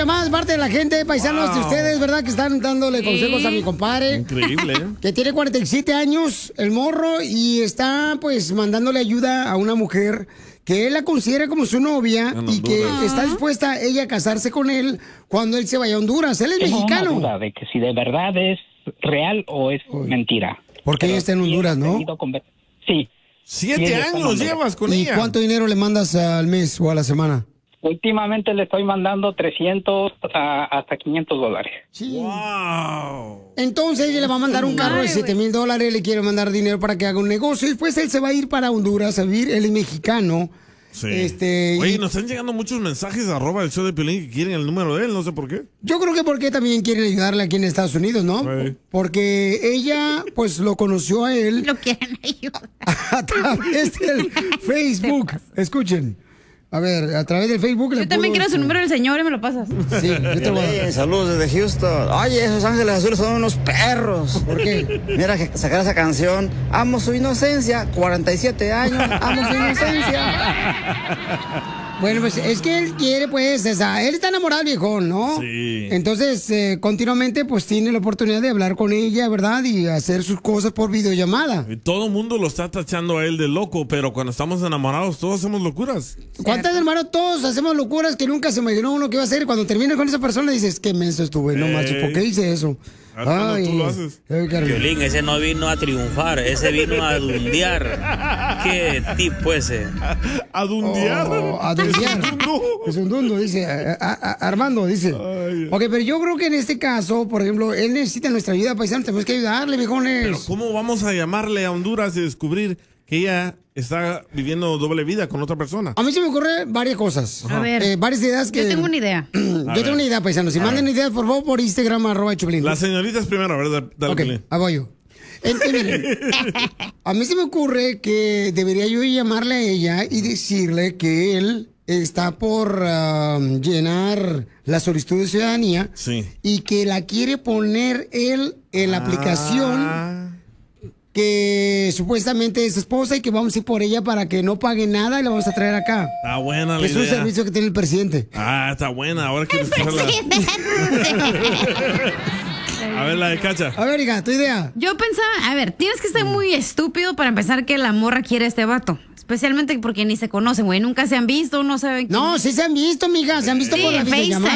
llamadas parte de la gente, paisanos de ustedes, ¿verdad? Que están dándole consejos a mi compadre. Increíble, ¿eh? Que tiene 47 años, el morro, y está, pues, mandándole ayuda a una mujer que él la considera como su novia y que está dispuesta ella a casarse con él cuando él se vaya a Honduras. Él es mexicano. Tengo una duda de que si de verdad es real o es mentira. Porque ella está en Honduras, ¿no? Sí. 7 años llevas con ella. ¿Y cuánto dinero le mandas al mes o a la semana? Últimamente le estoy mandando 300 hasta $500. Sí. Wow. Entonces ella le va a mandar un carro de $7,000, le quiere mandar dinero para que haga un negocio. Y después él se va a ir para Honduras a vivir, él es mexicano. Sí. Oye, nos están llegando muchos mensajes @ el show de Piolín que quieren el número de él, no sé por qué. Yo creo que porque también quieren ayudarle aquí en Estados Unidos, ¿no? Sí. Porque ella, pues, lo conoció a él. Lo quieren ayudar. A través del Facebook. Escuchen. A ver, a través del Facebook. Yo también quiero su número del señor y me lo pasas. Sí, yo te voy a dar. Saludos desde Houston. Oye, esos ángeles azules son unos perros. ¿Por qué? Mira que sacar esa canción. Amo su inocencia. 47 años. Amo su inocencia. Bueno, pues es que él quiere, pues, él está enamorado del viejón, ¿no? Sí. Entonces, continuamente, pues, tiene la oportunidad de hablar con ella, ¿verdad? Y hacer sus cosas por videollamada. Y todo el mundo lo está tachando a él de loco, pero cuando estamos enamorados todos hacemos locuras. ¿Cuántas, hermano? Todos hacemos locuras que nunca se imaginó uno que iba a hacer. Y cuando terminas con esa persona dices, qué menso estuve, no macho, ¿por qué hice eso? Ay, tú lo haces. Violín, ese no vino a triunfar, ese vino a dundear. ¿Qué tipo ese? ¿A dundear? A dundear. Es un dundo, dice Armando, dice. Ok, pero yo creo que en este caso, por ejemplo, él necesita nuestra ayuda, paisano, tenemos que ayudarle, viejones. Pero ¿cómo vamos a llamarle a Honduras y descubrir que ella está viviendo doble vida con otra persona? A mí se me ocurren varias cosas. A ver. Varias ideas que... Yo tengo una idea. Yo tengo una idea, paisano. Si manden ideas, por favor, por Instagram, @Choplin. Las señoritas primero, ¿verdad? Dale, Ok, ahí voy yo. Miren, a mí se me ocurre que debería yo llamarle a ella y decirle que él está por llenar la solicitud de ciudadanía y que la quiere poner él en la aplicación que supuestamente es su esposa y que vamos a ir por ella para que no pague nada y la vamos a traer acá. Está buena la Es idea. un servicio que tiene el presidente. Está buena. Ahora quiero escucharla. A ver, la de Cacha. A ver, hija, tu idea. Yo pensaba, a ver, tienes que estar muy estúpido para empezar que la morra quiere a este vato. Especialmente porque ni se conocen, güey. Nunca se han visto, no saben. No, sí se han visto, mija. Se han visto Sí, por la en FaceTime. videollamada.